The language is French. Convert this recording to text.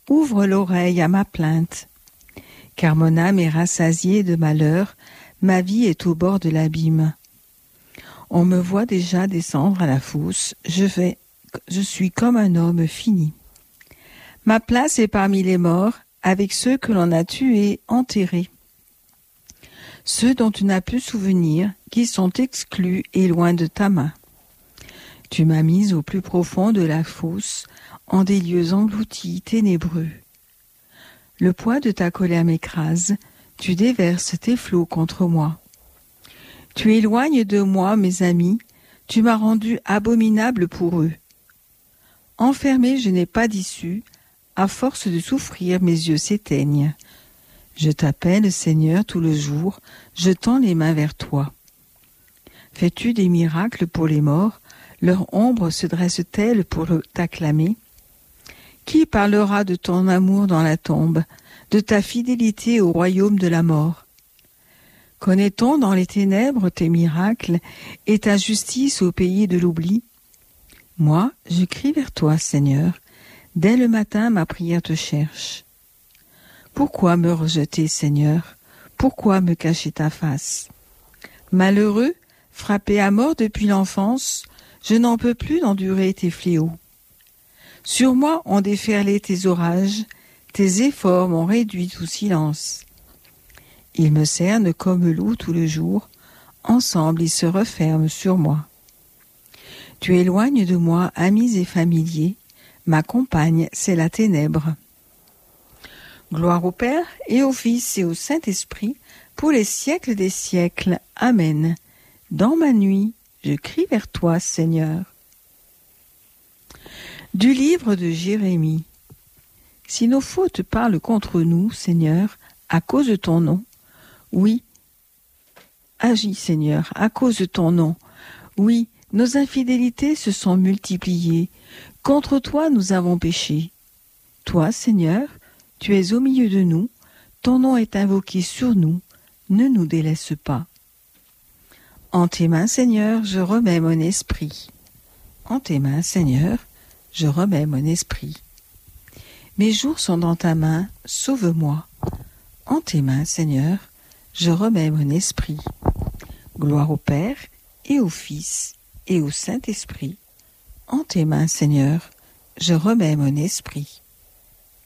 ouvre l'oreille à ma plainte. Car mon âme est rassasiée de malheur, ma vie est au bord de l'abîme. On me voit déjà descendre à la fosse, je suis comme un homme fini. Ma place est parmi les morts, avec ceux que l'on a tués, enterrés. Ceux dont tu n'as plus souvenir, qui sont exclus et loin de ta main. Tu m'as mise au plus profond de la fosse, en des lieux engloutis, ténébreux. Le poids de ta colère m'écrase, tu déverses tes flots contre moi. Tu éloignes de moi mes amis, tu m'as rendu abominable pour eux. Enfermé, je n'ai pas d'issue, à force de souffrir, mes yeux s'éteignent. Je t'appelle, Seigneur, tout le jour, je tends les mains vers toi. Fais-tu des miracles pour les morts, leur ombre se dresse-t-elle pour t'acclamer? Qui parlera de ton amour dans la tombe, de ta fidélité au royaume de la mort? Connaît-on dans les ténèbres tes miracles et ta justice au pays de l'oubli? Moi, je crie vers toi, Seigneur. Dès le matin, ma prière te cherche. Pourquoi me rejeter, Seigneur? Pourquoi me cacher ta face? Malheureux, frappé à mort depuis l'enfance, je n'en peux plus d'endurer tes fléaux. Sur moi ont déferlé tes orages, tes efforts m'ont réduit au silence. Ils me cernent comme loup tout le jour, ensemble ils se referment sur moi. Tu éloignes de moi amis et familiers, ma compagne c'est la ténèbre. Gloire au Père et au Fils et au Saint-Esprit, pour les siècles des siècles. Amen. Dans ma nuit, je crie vers toi, Seigneur. Du livre de Jérémie. Si nos fautes parlent contre nous, Seigneur, à cause de ton nom, oui, agis, Seigneur, à cause de ton nom. Oui, nos infidélités se sont multipliées. Contre toi nous avons péché. Toi, Seigneur, tu es au milieu de nous, ton nom est invoqué sur nous, ne nous délaisse pas. En tes mains, Seigneur, je remets mon esprit. En tes mains, Seigneur, je remets mon esprit. Mes jours sont dans ta main, sauve-moi. En tes mains, Seigneur, je remets mon esprit. Gloire au Père et au Fils et au Saint-Esprit. En tes mains, Seigneur, je remets mon esprit.